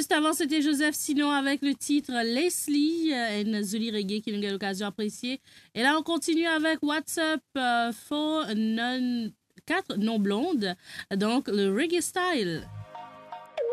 Juste avant, c'était Joseph Sinon avec le titre Leslie, une jolie reggae qui nous a l'occasion d'apprécier. Et là, on continue avec What's Up for 4 non blondes, donc le reggae style.